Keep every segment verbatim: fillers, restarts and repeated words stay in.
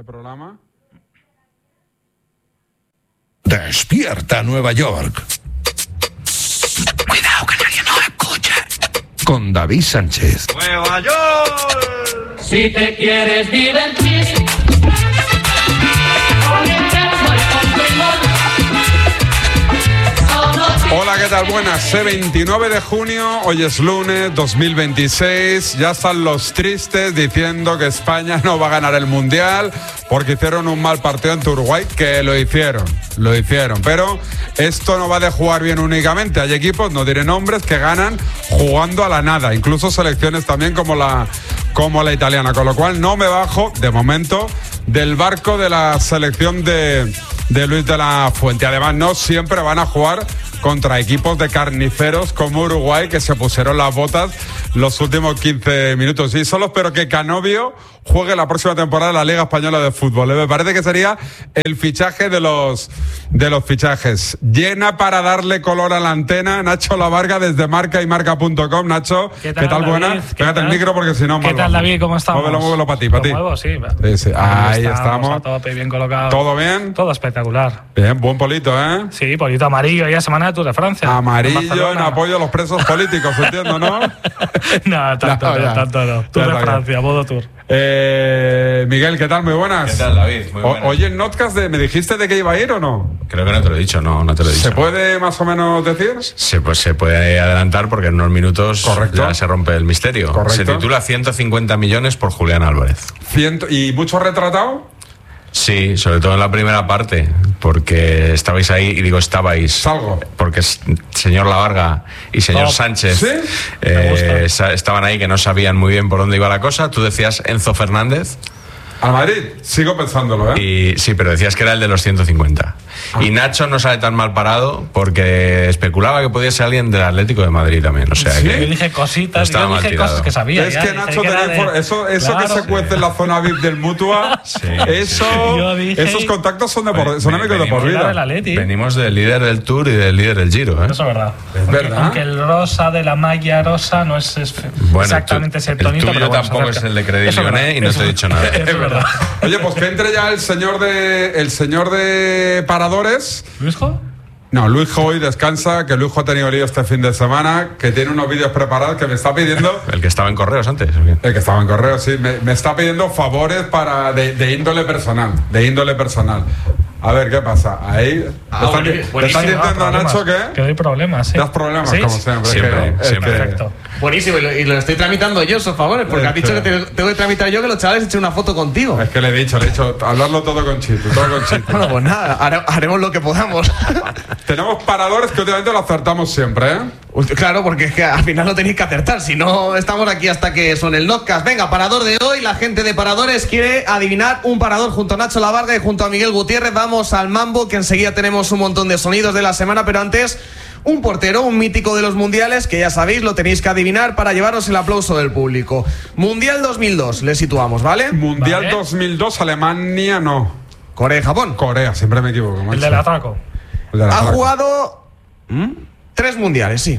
el programa. Despierta Nueva York. Cuidado que nadie nos escuche. Con David Sánchez. ¡Nueva York! Si te quieres divertir, con el termo y con primor. Hola, ¿qué tal? Buenas. veintinueve de junio, hoy es lunes dos mil veintiséis. Ya están los tristes diciendo que España no va a ganar el Mundial porque hicieron un mal partido ante Uruguay, que lo hicieron, lo hicieron. Pero esto no va de jugar bien únicamente. Hay equipos, no diré nombres, que ganan jugando a la nada. Incluso selecciones también como la, como la italiana. Con lo cual no me bajo, de momento, del barco de la selección de, de Luis de la Fuente. Además, no siempre van a jugar contra equipos de carniceros como Uruguay, que se pusieron las botas los últimos quince minutos. Y solo espero que Canovio juegue la próxima temporada en la Liga Española de Fútbol. Me parece que sería el fichaje de los, de los fichajes. Llena para darle color a la antena, Nacho Lavarga desde Marca y Marca punto com. Nacho, ¿qué tal? ¿Qué tal buena? Pégate el micro porque si no... ¿Qué tal, David? ¿Cómo estamos? Móvelo, móvelo para ti, para ti. ¿Lo muevo? Sí. sí, sí. Ahí estamos. estamos. A tope, bien colocado. ¿Todo bien? Todo espectacular. Bien, buen polito, ¿eh? Sí, polito amarillo, ya semana de Tour de Francia. Amarillo en, en apoyo a los presos políticos, entiendo, ¿no? No, tanto no, no, tanto no. Tour de Francia, modo Tour. Eh, Miguel, ¿qué tal? Muy buenas. ¿Qué tal, David? Muy buenas. O, oye, en Notcast, de, ¿me dijiste de que iba a ir o no? Creo que no te lo he dicho, no, no te lo he dicho. ¿Se puede más o menos decir? Sí, pues se puede adelantar porque en unos minutos Correcto. Ya se rompe el misterio. Correcto. Se titula ciento cincuenta millones por Julián Álvarez. Ciento, ¿y mucho retratado? Sí, sobre todo en la primera parte, porque estabais ahí, y digo estabais, Salgo. porque señor Lavarga y señor Oh, Sánchez ¿sí? eh, estaban ahí que no sabían muy bien por dónde iba la cosa. Tú decías Enzo Fernández. ¿Al Madrid? Sigo pensándolo, ¿eh? Y, sí, pero decías que era el de los ciento cincuenta. Ah. Y Nacho no sale tan mal parado porque especulaba que podía ser alguien del Atlético de Madrid también. O sea, ¿sí? que yo dije cositas, no yo dije cosas que sabía. Es ya, que Nacho tenía de... eso, eso claro, que se cuece sí. en la zona V I P del Mutua, sí, eso, sí. Dije... esos contactos son, de por, son amigos de por vida. Venimos del líder del Tour y del líder del Giro, ¿eh? Eso es verdad. Es Porque, verdad. Aunque el rosa de la malla rosa no es, es bueno, exactamente tú, ese tonito. El tuyo pero bueno, tampoco es el de Credit Lyonnais y no eso, te he dicho nada. Es verdad. Oye, pues que entre ya el señor de el señor de Paradores. ¿Luisjo? No, Luisjo hoy descansa, que Luisjo ha tenido lío este fin de semana, que tiene unos vídeos preparados que me está pidiendo. El que estaba en correos antes. El que estaba en correos, sí, me, me está pidiendo favores para de, de índole personal, de índole personal. A ver, ¿qué pasa? Ahí ah, te están, bueno, te están diciendo a Nacho que... Que doy problemas, sí. Das problemas, ¿sí? como siempre. Siempre, es que, siempre. es que... Perfecto. Buenísimo, y lo, y lo estoy tramitando yo, esos favores, porque es has dicho que... que te, tengo que tramitar yo que los chavales echen una foto contigo. Es que le he dicho, le he dicho, hablarlo todo con Chito, todo con Chito. Bueno, pues nada, hare, haremos lo que podamos. Tenemos Paradores que últimamente lo acertamos siempre, ¿eh? Claro, porque es que al final lo tenéis que acertar, si no estamos aquí hasta que son el Notcast. Venga, parador de hoy, la gente de Paradores quiere adivinar un parador junto a Nacho Lavarga y junto a Miguel Gutiérrez. Vamos al mambo, que enseguida tenemos un montón de sonidos de la semana, pero antes... un portero, un mítico de los mundiales, que ya sabéis, lo tenéis que adivinar para llevaros el aplauso del público. Mundial dos mil dos, le situamos, ¿vale? Mundial vale. dos mil dos, Alemania no. Corea y Japón. Corea, siempre me equivoco. El macho. del ataco. El del Ha ataco. jugado ¿Mm? tres mundiales, sí.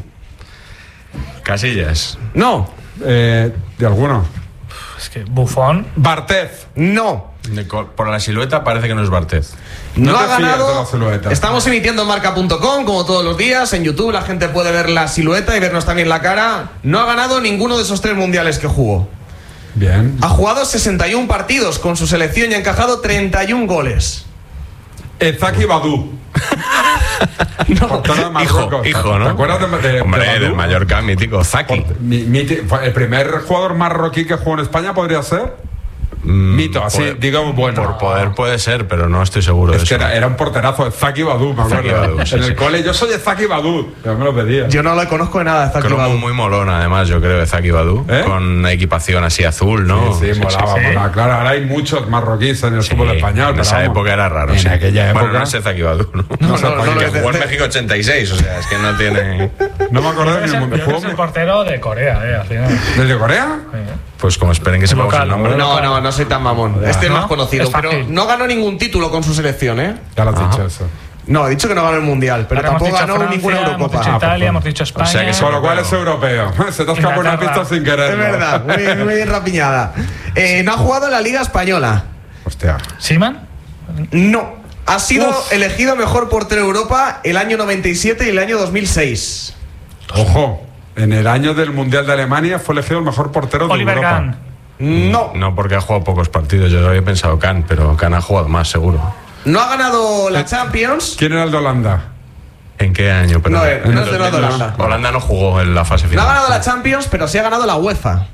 Casillas. No. Eh, ¿De alguno? Es que Buffon. Barthez. No. De col- por la silueta parece que no es Barthez. No, No ha te fíes de la ganado. silueta. Estamos emitiendo en marca punto com, como todos los días. En YouTube la gente puede ver la silueta y vernos también la cara. No ha ganado ninguno de esos tres mundiales que jugó. Bien. Ha jugado sesenta y uno partidos con su selección y ha encajado treinta y uno goles. Ezaki Badu. Portero de Marruecos. Hijo, hijo, ¿no? ¿Te acuerdas de, de, Hombre, de Badu? del Mallorca, mítico, Zaki. Por- mi- mi- el primer jugador marroquí que jugó en España podría ser. Mm, Mito, así, por- digo, bueno. Por poder puede ser, pero no estoy seguro Es de que eso. era, era un porterazo, Ezaki Badu, me Ezaki acuerdo. Badu, sí, en el sí. cole, yo soy Ezaki Badu. Yo me lo pedía. Yo no lo conozco de nada, está Cromo activado. muy molona, además, yo creo, de Zaki Badu. ¿Eh? Con equipación así azul, ¿no? Sí, sí, molaba, sí. molaba. Claro, ahora hay muchos marroquíes en el Sí, fútbol español. en pero esa vamos, época era raro. En sí. aquella época. Bueno, no es Zaki Badu, ¿no? No, no, no, que no, jugó en no, México ochenta y seis, o sea, es que no tiene. No me acuerdo Yo de creo que es ningún el- yo creo que es el juego. portero de Corea, eh, al final. ¿Desde Corea? Sí. Pues como esperen que sepamos local, el nombre. No, no, no soy tan mamón. Este es ¿no? más conocido, Es pero fácil. no ganó ningún título con su selección, ¿eh? Ya lo has dicho eso. No, he dicho que no ganó el Mundial, pero Ahora hemos tampoco dicho ganó Francia, ninguna hemos Eurocopa. dicho Ah, Italia, hemos dicho España. O sea que Con lo cual es europeo. Se te ha escapado una Inglaterra. pista sin querer. Es verdad, muy, muy bien rapiñada. Eh, no ha jugado en la Liga Española. Hostia. ¿Seaman? No. Ha sido Uf. elegido mejor portero de Europa el año noventa y siete y el año dos mil seis. Ojo, en el año del Mundial de Alemania fue elegido el mejor portero de Oliver Europa. Kahn. No. No, porque ha jugado pocos partidos. Yo había pensado Kahn, pero Kahn ha jugado más, seguro. No ha ganado la Champions. ¿Quién era el de Holanda? ¿En qué año? Perdón. No, eh, no es de dos mil dos. Holanda. Holanda no jugó en la fase No final. ha ganado la Champions, pero sí ha ganado la UEFA.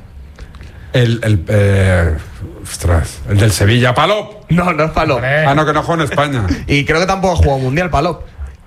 El, el, eh, ostras, el del Sevilla, Palop. No, no es Palop. Hombre. Ah, no, que no juega en España. Y creo que tampoco ha jugado Mundial Palop.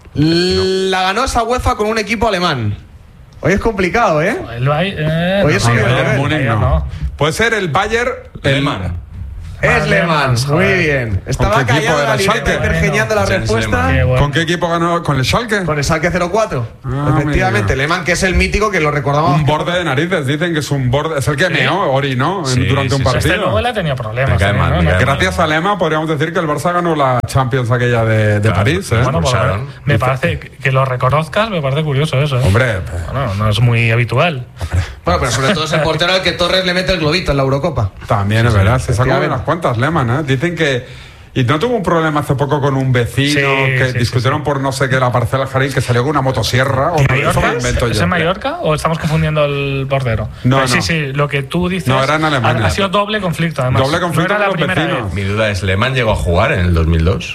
La ganó esa UEFA con un equipo alemán. Hoy es complicado, ¿eh? El Bay- eh, Oye, no, sí, no, el no, Bayern Múnich Bayern no. Puede ser el Bayern. El Lehmann. Es Lehmann, muy joder. bien. Estaba qué equipo callado era la el Schalke? libreta intergeniando la Jens respuesta. Qué bueno. ¿Con qué equipo ganó? ¿Con el Schalke? Con el Schalke cero cuatro. Ah, Efectivamente, mira. Lehmann, que es el mítico que lo recordamos. Un borde de narices, dicen que es un borde. Es el que meó, Ori, ¿no? En- Sí, durante un sí, sí. Este partido. luego él ha tenido problemas. Me cae también, mal, ¿no? me cae No- mal. Gracias a Lema podríamos decir que el Barça ganó la Champions aquella de, de Claro, París, ¿eh? Bueno, pues, Expulsaron. me parece que que lo reconozcas, me parece curioso eso, ¿eh? Hombre, Bueno, no es muy habitual. Bueno, pero sobre todo es el portero al que Torres le mete el globito en la Eurocopa. también es verdad, se sacó efectivamente. unas cuantas Lehmann, ¿eh? Dicen que. Y no tuvo un problema hace poco con un vecino Sí, que sí, discutieron sí, sí. por no sé qué, la parcela del jardín, que salió con una motosierra. O no, eso ¿Mallorca? lo invento ¿Es yo. en Mallorca o estamos confundiendo el portero? No, Pero sí, no. sí, lo que tú dices. No, era en Alemania. Ha, ha sido doble conflicto, además. Doble conflicto no era con la los primera vecinos. vez. Mi duda es, ¿Lehmann llegó a jugar en el dos mil dos?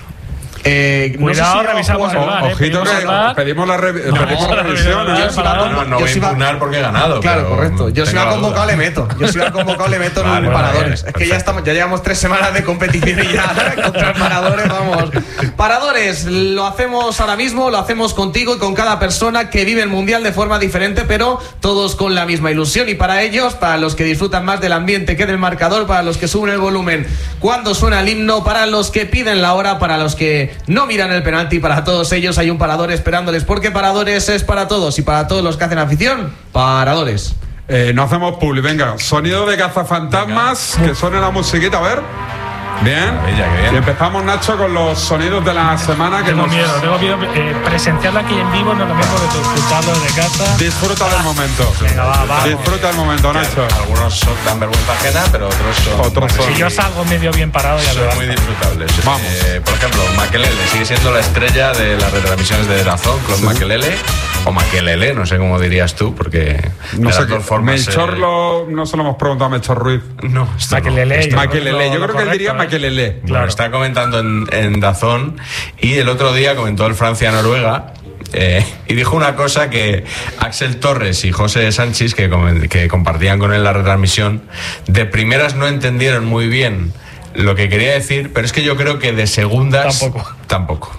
Eh, no sé Cuidado, si llegó a revisamos jugar. el VAR, O- eh, Ojito pedimos que el VAR. pedimos la, revi- No, pedimos la la revisión. revisión, ¿eh? el VAR. No, no Yo voy a sí iba- impugnar porque he ganado. Claro, pero correcto. Yo si tengo me ha la convocado duda. le meto. Yo si me ha convocado le meto en Vale, los vale, paradores. Es que perfecto. ya estamos, ya llevamos tres semanas de competición y ya contra paradores, vamos. Paradores, lo hacemos ahora mismo, lo hacemos contigo y con cada persona que vive el mundial de forma diferente, pero todos con la misma ilusión. Y para ellos, para los que disfrutan más del ambiente que del marcador, para los que suben el volumen cuando suena el himno, para los que piden la hora, para los que no miran el penalti, para todos ellos hay un parador esperándoles, porque Paradores es para todos y para todos los que hacen afición, Paradores. Eh, no hacemos publi, venga. Sonido de cazafantasmas, que suene la musiquita, a ver. Bien. Maravilla, qué bien. Y empezamos, Nacho, con los sonidos de la semana que Tengo nos... miedo, tengo miedo. Eh, presenciarlo aquí en vivo no es lo mismo que escucharlo desde casa. Disfruta del momento. Venga, va, vamos. Disfruta del momento, Nacho. Algunos son, dan vergüenza ajena, pero otros son. Otros son- Si yo salgo medio bien parado, ya Son lo muy disfrutables. Vamos. Eh, por ejemplo, Makelele sigue siendo la estrella de las retransmisiones de Dazón, Claude Makelele, o Makelele, no sé cómo dirías tú, porque No de sé las qué. dos formas. Melchor eh, lo, no se lo hemos preguntado a Melchor Ruiz. No, esto no, Makelele, esto yo no. Makelele, yo lo creo que él diría correcto, ¿eh? Makelele. Bueno, Claro. está comentando en, en Dazón y el otro día comentó el Francia-Noruega eh, y dijo una cosa que Axel Torres y José Sánchez, que, comen- que compartían con él la retransmisión, de primeras no entendieron muy bien lo que quería decir, pero es que yo creo que de segundas Tampoco. tampoco.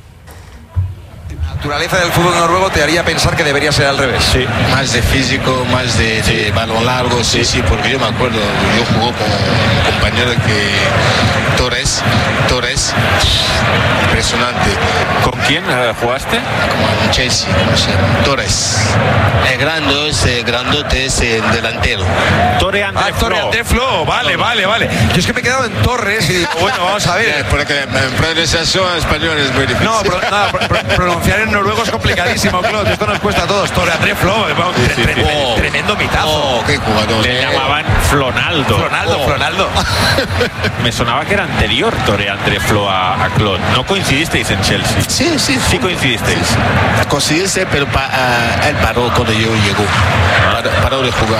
La naturaleza del fútbol noruego te haría pensar que debería ser al revés. Sí, más de físico, más de, de balón largo, sí, sí, porque yo me acuerdo, yo jugué con un compañero que Torres, Torres, impresionante, ¿Con quién eh, jugaste? como en Chelsea, ¿cómo se llama? Torres, es grande, es eh, grandote, es el delantero. Tore André Ah, Torre Flo. André Flo, vale, vale, vale. Yo es que me he quedado en Torres y digo, bueno, vamos a Eh, ver. Porque en pronunciación española es muy difícil. No, pro- nada, pro- pro- pronunciar en noruego es complicadísimo, Claude. Esto nos cuesta a todos. Torre André Flo, vamos, tre- sí, tre- sí. tre- tremendo mitazo. Oh, qué jugador. Le Eh, llamaban Flonaldo. Flonaldo, Oh. Flonaldo. Me sonaba que era anterior Tore André Flo a, a Claude. No coincidisteis en Chelsea. Sí, sí, Sí coincidisteis. Conseguirse, pero pa- ah, él paró cuando yo llegó. Paró, paró de jugar.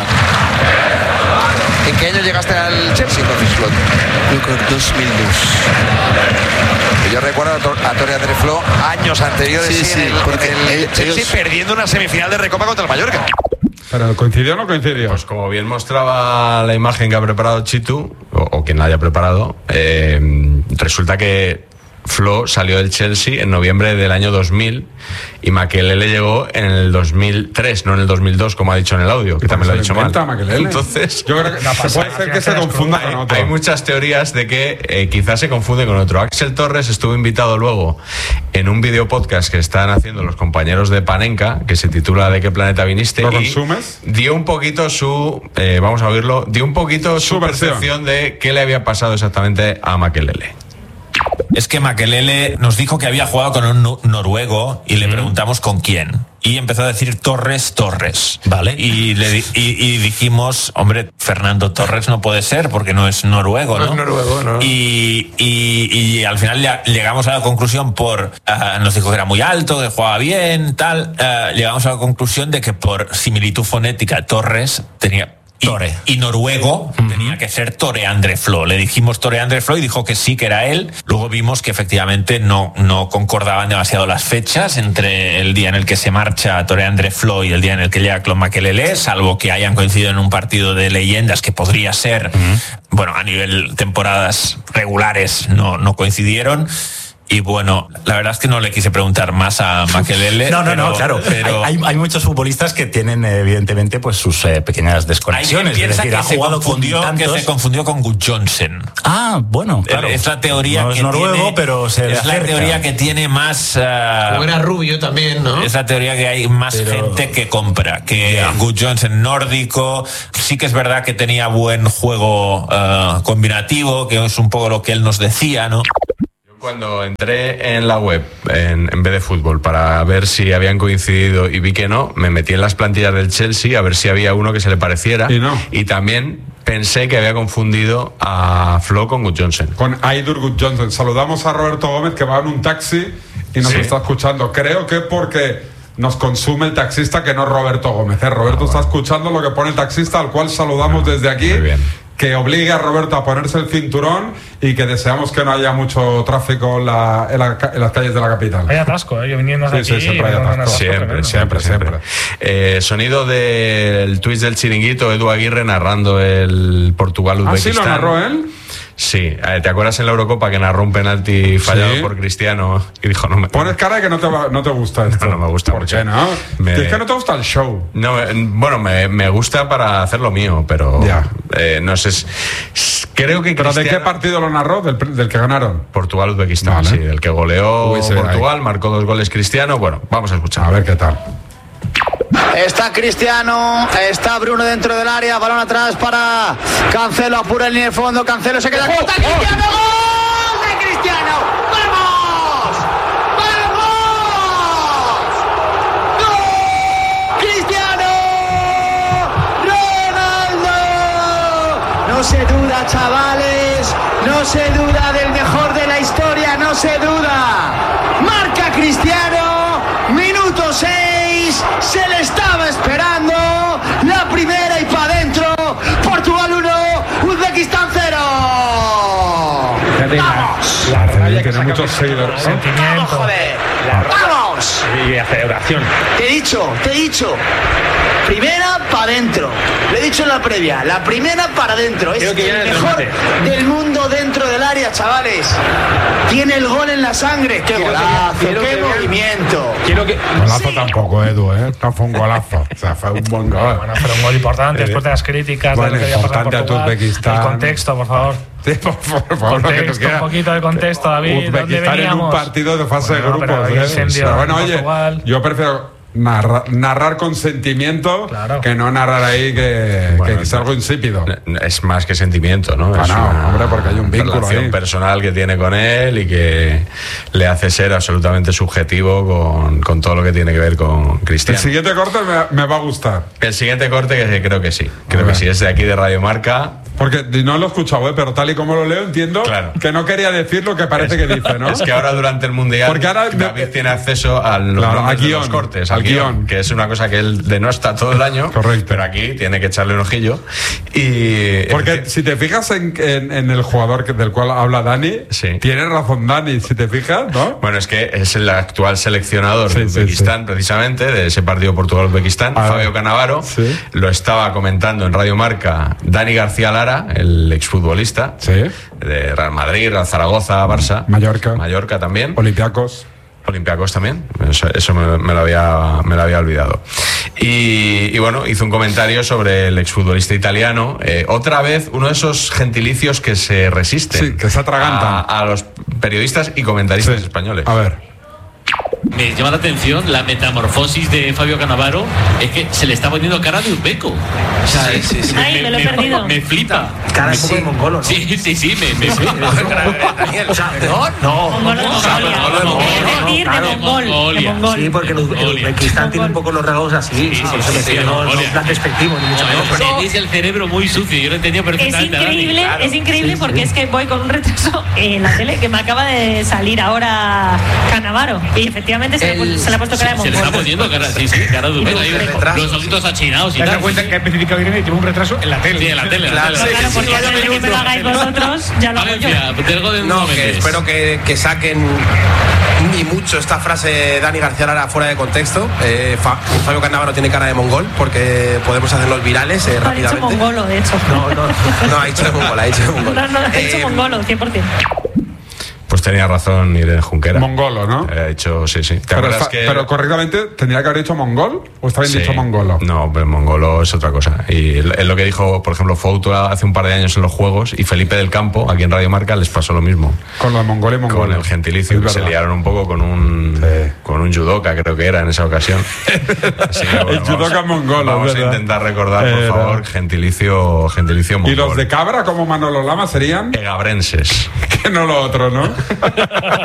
¿En qué año llegaste al Chelsea, entonces, Claude? Yo creo que dos mil dos. Yo recuerdo a, Tor- a Torre André Flo años anteriores Sí, sí, sí, en el, porque en el ellos- Chelsea perdiendo una semifinal de Recopa contra el Mallorca. Pero ¿coincidió o no coincidió? Pues como bien mostraba la imagen que ha preparado Chitu, o, o quien la haya preparado, eh, resulta que Flo salió del Chelsea en noviembre del año dos mil y Makelele llegó en el dos mil tres, no en el dos mil dos, como ha dicho en el audio, que también lo ha dicho mal. Entonces, yo creo que No se pasa puede nada, ser que al se final confunda es con otro. hay muchas teorías de que eh, quizás se confunde con otro. Axel Torres estuvo invitado luego en un video podcast que están haciendo los compañeros de Panenka, que se titula ¿De qué planeta viniste? ¿Lo y consumes? dio un poquito su, eh, vamos a oírlo, dio un poquito su, Su versión. percepción de qué le había pasado exactamente a Makelele. Es que Makelele nos dijo que había jugado con un no- noruego y le preguntamos con quién. y empezó a decir Torres, Torres. Vale. Y, le, di- y, y dijimos, hombre, Fernando Torres no puede ser porque no es noruego, ¿no? No es noruego, no. Y, y, y al final ya llegamos a la conclusión por, uh, nos dijo que era muy alto, que jugaba bien, tal, uh, llegamos a la conclusión de que por similitud fonética Torres tenía... Y, Tore. y noruego uh-huh. tenía que ser Tore André Flo. Le dijimos Tore André Flo y dijo que sí, que era él. Luego vimos que efectivamente no, no concordaban demasiado las fechas entre el día en el que se marcha Tore André Flo y el día en el que llega Claude Makelele, salvo que hayan coincidido en un partido de leyendas que podría ser, uh-huh. bueno, a nivel temporadas regulares no, no coincidieron. Y bueno, la verdad es que no le quise preguntar más a Makelele. No, no, pero, no, claro. Pero hay, hay muchos futbolistas que tienen, evidentemente, pues sus eh, pequeñas desconexiones. Hay quien piensa es decir, que, ha se jugado confundió, con tantos... que se confundió con Gus Johnson. Ah, bueno, claro. Es la teoría no que es noruego, tiene, pero se le es la acerca. teoría que tiene más. Uh, Como era rubio también, ¿no? Es la teoría que hay más Pero... gente que compra. Que Yeah. Gus Johnson nórdico. Sí que es verdad que tenía buen juego uh, combinativo, que es un poco lo que él nos decía, ¿no? Cuando entré en la web, en, en vez de fútbol, para ver si habían coincidido y vi que no, me metí en las plantillas del Chelsea a ver si había uno que se le pareciera. Y no. Y también pensé que había confundido a Flo con Gus Johnson. Con Aidur Gus Johnson. Saludamos a Roberto Gómez, que va en un taxi y nos Sí. está escuchando. Creo que porque nos consume el taxista, que no es Roberto Gómez. ¿eh? Roberto Ah, está bueno. escuchando lo que pone el taxista, al cual saludamos desde aquí. Muy bien. Que obligue a Roberto a ponerse el cinturón y que deseamos que no haya mucho tráfico en, la, en, la, en las calles de la capital. Hay atasco, ¿eh? Yo viniendo de Sí, aquí. sí, siempre hay me atasco. dan atasco Siempre, tremendo. siempre, siempre. Eh, sonido del twist del chiringuito, Edu Aguirre narrando el Ah, Portugal-Uzbekistán. sí, lo narró él. Sí, eh, ¿te acuerdas en la Eurocopa que narró un penalti fallado Sí. por Cristiano? Y dijo, no me... Pones cara de que no te, va- no te gusta esto. No, no me gusta ¿Por mucho. qué no? Me- Es que no te gusta el show. No, eh, bueno, me, me gusta para hacer lo mío, pero Ya. eh, no sé. s- s- Creo que ¿Pero de Cristiano- qué partido lo narró? ¿Del, pr- del que ganaron? Portugal-Uzbekistán, Vale. sí, el que goleó Uy, sí, Portugal, marcó dos goles Cristiano. Bueno, vamos a escuchar. A ver qué tal. Está Cristiano, está Bruno dentro del área, balón atrás para Cancelo, apura el línea de fondo, Cancelo se queda. ¡Está Cristiano! ¡Gol de Cristiano! ¡Vamos! ¡Vamos! ¡Gol! ¡Cristiano! ¡Ronaldo! No se duda, chavales, no se duda del mejor de la historia, no se duda. Marca Cristiano, minuto seis, se le estaba esperando, la primera y para adentro, Portugal uno, Uzbekistán cero. ¡Vamos! La rabia que Tiene saca muchos Cristiano, seguidores. ¡Vamos, sentimiento. joder! La rabia ¡Vamos! y la celebración. Te he dicho, te he dicho. Primera para adentro. Lo he dicho en la previa. La primera para adentro. Es Creo que ya el es mejor remate. del mundo dentro del área, chavales. Tiene el gol en la sangre. ¡Qué Quiero que- golazo! quiero ¡Qué que vean- movimiento! Quiero que. Golazo Sí. tampoco, Edu, ¿eh? No fue un golazo. O sea, fue un buen gol. Bueno, pero un gol importante después de las críticas Bueno, de lo que había pasado en importante a Portugal. Uzbekistán. El contexto, por favor. Sí, por, por favor, lo que tú Contexto, quieras. un poquito de contexto, David. ¿Dónde Uzbekistán en un veníamos? partido de fase Bueno, de pero grupos. hay ¿eh? incendio Pero bueno, en oye, Portugal. yo prefiero narra- narrar con sentimiento Claro. que no narrar ahí que, Bueno, que es algo insípido. Es más que sentimiento, ¿no? Ah, es no, una hombre, porque hay un vínculo relación ahí. personal que tiene con él y que le hace ser absolutamente subjetivo con, con todo lo que tiene que ver con El Cristiano. siguiente corte me, me va a gustar. El siguiente corte que creo que sí. A Creo que ver. sí, es de aquí de Radio Marca. Porque no lo he escuchado, ¿eh? Pero tal y como lo leo entiendo Claro. que no quería decir lo que parece que dice, ¿no? Es que ahora durante el Mundial Porque ahora me- David tiene acceso a los Claro, nombres al de guión, los cortes, al al guión, guión. que es una cosa que él denosta todo el año. Correcto. Pero aquí tiene que echarle un ojillo. Y Porque si te fijas en, en- en el jugador que- del cual habla Dani, Sí. tiene razón Dani, si te fijas, ¿no? Bueno, es que es el actual seleccionador Sí, de sí, Uzbekistán, precisamente, de ese partido Portugal-Uzbekistán, Ah, Fabio Cannavaro. sí. Lo estaba comentando en Radio Marca Dani García Lara, el exfutbolista Sí. de Real Madrid, Real Zaragoza, Barça. Mallorca. Mallorca también. Olympiacos. Olympiacos también, eso, eso me, me lo había, me lo había olvidado. Y, y bueno, hizo un comentario sobre el exfutbolista italiano. Eh, otra vez, uno de esos gentilicios que se resisten Sí, que se atragantan. a, a los periodistas y comentaristas Sí. españoles. A ver. Me llama la atención la metamorfosis de Fabio Cannavaro, es que se le está poniendo cara de uzbeco. O sea, sí, sí, sí. Me, Ay, me, me lo he me, perdido. me flipa. Cara un poco de mongolo, ¿no? Sí, sí, sí, me, me flipa. Daniel, o sea, no, no. Mongolo de Mongolia. De mongol, de mongol. Sí, porque el Uzbekistán tiene un poco los rasgos así. Sí, por eso me decía, no en plan despectivo, ni mucho menos. Tenéis el cerebro muy sucio, yo lo entendía Es perfectamente. increíble, Claro. es increíble porque es que voy con un retraso en la tele que me acaba de salir ahora Cannavaro y efectivamente se, le, ha pu- se le ha puesto cara de Se le mongol. está poniendo cara, sí, sí, cara de uzbeco. Ahí, los ojitos achinados y Te das tal. cuenta que ha especificado Irene y tiene un retraso en la tele. Sí, en la tele. Claro, sí, Claro, porque antes de que me lo hagáis vosotros, ya lo hago yo. No, que espero que, que saquen ni mucho esta frase de Dani García Lara fuera de contexto. Eh, Fa- Fabio Cannavaro tiene cara de mongol porque podemos hacerlos virales eh, Ha dicho rápidamente. mongolo, de hecho. No, no, no, ha dicho de mongol, ha dicho de mongol. No, no, ha dicho Eh, mongolo, cien por ciento. Pues tenía razón Irene Junquera. Mongolo, ¿no? Ha dicho, sí, sí. ¿Te Pero, acuerdas está- que... pero correctamente, ¿tendría que haber dicho mongol o está bien Sí. dicho mongolo? No, pero mongolo es otra cosa. Y es lo que dijo, por ejemplo, Fouto hace un par de años en los Juegos y Felipe del Campo, aquí en Radio Marca, les pasó lo mismo. Con lo de mongol y mongolo. Con el gentilicio, Es que se verdad. liaron un poco con un con un judoka, creo que era en esa ocasión. Así que, bueno, El judoka vamos, mongolo, Vamos a ¿verdad? intentar recordar, por Era. favor, gentilicio, gentilicio mongol. ¿Y los de cabra como Manolo Lama serían? Egabrenses. Que no lo otro, ¿no?